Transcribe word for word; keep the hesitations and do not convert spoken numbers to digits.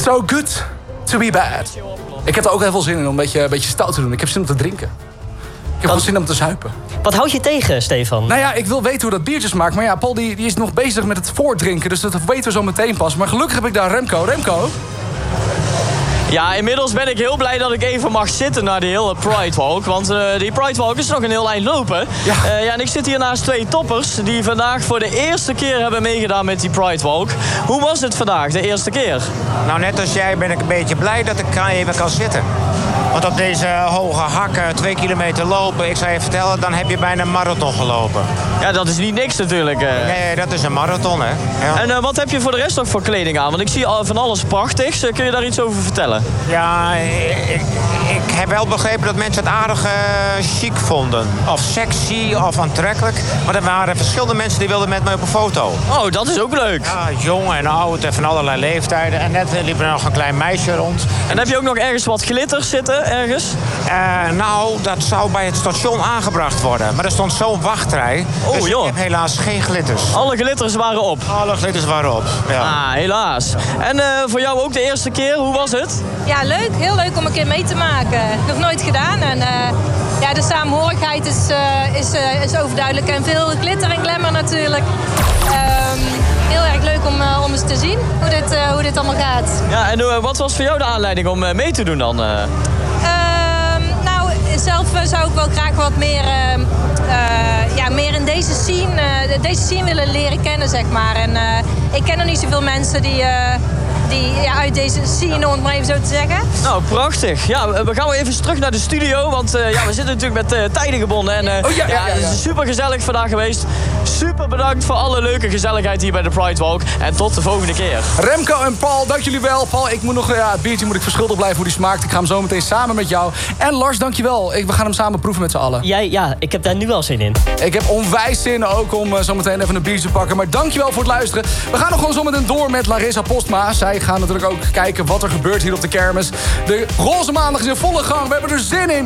So good to be bad. Ik heb er ook heel veel zin in om een beetje, een beetje stout te doen. Ik heb zin om te drinken. Ik heb wel zin om te zuipen. Wat houd je tegen, Stefan? Nou ja, ik wil weten hoe dat biertje smaakt. Maar ja, Paul die, die is nog bezig met het voordrinken. Dus dat weten we zo meteen pas. Maar gelukkig heb ik daar Remco. Remco? Ja, inmiddels ben ik heel blij dat ik even mag zitten naar die hele Pride Walk. Want uh, die Pride Walk is nog een heel eind lopen. Ja. Uh, ja, en ik zit hier naast twee toppers die vandaag voor de eerste keer hebben meegedaan met die Pride Walk. Hoe was het vandaag, de eerste keer? Nou, net als jij ben ik een beetje blij dat ik even kan zitten. Want op deze hoge hakken, twee kilometer lopen, ik zou je vertellen, dan heb je bijna een marathon gelopen. Ja, dat is niet niks natuurlijk. Uh. Nee, dat is een marathon, hè. Ja. En uh, wat heb je voor de rest nog voor kleding aan? Want ik zie van alles prachtigs. Uh, kun je daar iets over vertellen? Ja, ik, ik heb wel begrepen dat mensen het aardig uh, chic vonden. Of sexy, of aantrekkelijk. Maar er waren verschillende mensen die wilden met mij op een foto. Oh, dat is ook leuk. Ja, jong en oud en van allerlei leeftijden. En net liep er nog een klein meisje rond. En heb je ook nog ergens wat glitters zitten, ergens? Uh, nou, dat zou bij het station aangebracht worden. Maar er stond zo'n wachtrij. Oh, dus joh. ik heb helaas geen glitters. Alle glitters waren op? Alle glitters waren op, ja. Ah, helaas. En uh, voor jou ook de eerste keer, hoe was het? Ja, leuk. Heel leuk om een keer mee te maken. Nog nooit gedaan. En uh, ja, de samenhorigheid is, uh, is, uh, is overduidelijk. En veel glitter en glamour natuurlijk. Um, heel erg leuk om, uh, om eens te zien hoe dit, uh, hoe dit allemaal gaat. Ja, en uh, wat was voor jou de aanleiding om uh, mee te doen dan? Uh? Uh, nou, zelf uh, zou ik wel graag wat meer, uh, uh, ja, meer in deze scene, uh, deze scene willen leren kennen, zeg maar. En uh, ik ken nog niet zoveel mensen die... Uh, Die, ja, uit deze scene, om het maar even zo te zeggen. Nou, prachtig. Ja, we gaan weer even terug naar de studio. Want uh, ja, we zitten natuurlijk met uh, tijden gebonden. En uh, oh, ja, ja, ja, ja. ja, het is super gezellig vandaag geweest. Super bedankt voor alle leuke gezelligheid hier bij de Pride Walk. En tot de volgende keer. Remco en Paul, dank jullie wel. Paul, ik moet nog, ja, het biertje moet ik verschuldigd blijven hoe die smaakt. Ik ga hem zo meteen samen met jou. En Lars, dank je wel. Ik, we gaan hem samen proeven met z'n allen. Jij, ja, ik heb daar nu wel zin in. Ik heb onwijs zin ook om uh, zo meteen even een biertje te pakken. Maar dank je wel voor het luisteren. We gaan nog gewoon zo meteen door met Larissa Postma. Zij gaan natuurlijk ook kijken wat er gebeurt hier op de kermis. De roze maandag is in volle gang. We hebben er zin in.